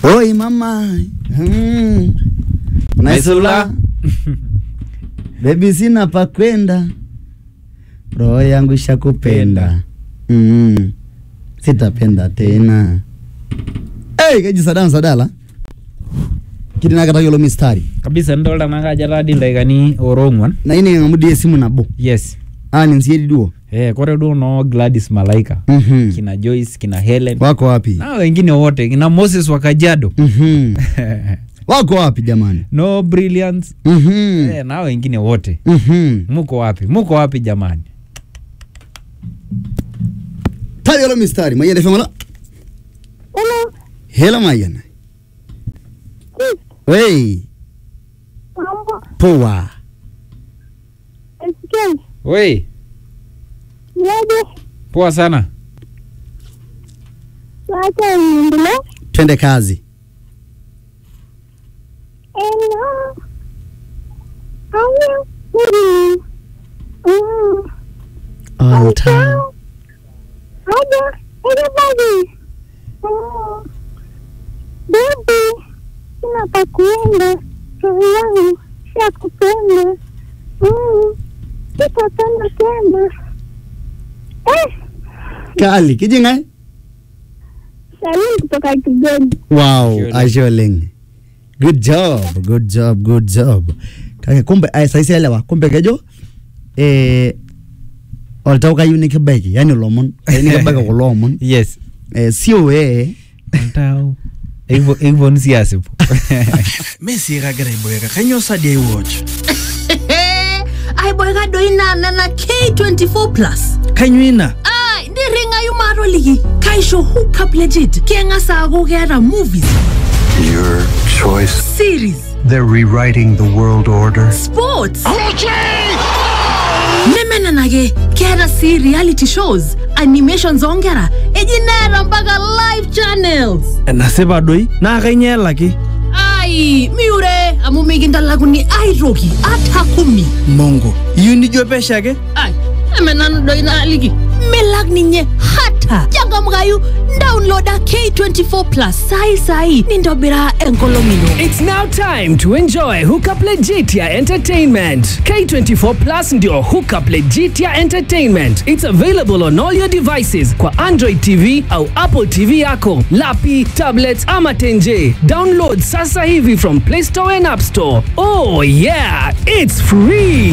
Oi mama. Naisula. Baby sina pa kwenda. Roho yangu shakupenda. Sitapenda tena. Kaji sadala. Kidi nakata yolo mistari. Kabisa ndolda nakaja radi ndaikani orongwan. Na ini ngamudi simu nabo. Yes. Ni nsiyedi duo. Kore duo no Gladys Malaika. Kina Joyce, kina Helen. Wako wapi? Na wengine wote, kina Moses Wakajado. Wako wapi jamani? No Brilliance. Na wengine wote. Muko wapi? Muko wapi jamani? Tayo yolo mistari, mayende femala. Hello. Hello mayende. Wey. Mambo. Poa. Excuse. Wey. Yaje. Poa sana. Wacha niendelee. Twende kazi. Hello. Hello. All time. Hello. Everybody. Baby. Sinapakuenda. Roho yangu shakupenda. Sitapenda tena. Kali, kijinga? Salim kutoka Kigeni. Wow, Ajoling. Good job. Kaya kumbe saisi elewa, kumbe kejo oltauka yuni kibeki, yani lomon, yani kibeki kulomon. Yes. Sio Oltau. Evo nisiasipo. Messi ragira iboyeka, kanyo sadia iwatch. Ay boyga doina na K24 Plus. Kanyo ina? Ndi ringa yumaro ligi. Kaisho hook up legit. Kenga sago gera movies. Your choice. Series. They're rewriting the world order. Sports. Nemena nage. Kera see reality shows. Animations ongera. Ejinera mpaka live channels. Naseba doi, na kainyela ki. Ay, miure. Amumiginda laguni ay rogi. Atakumi. Mongo, yuni jo pesha ke? Ay, emenano doina ligi. Melag ninye hata. Jaga mgayu downloada K24 Plus sai nindobira enkolomino. It's now time to enjoy Hookup Legitia Entertainment. K24 Plus ndio Hookup Legitia Entertainment. It's available on all your devices kwa Android TV au Apple TV yako, lapi, tablets ama tenje. Download sasa hivi from Play Store and App Store. Oh yeah, it's free.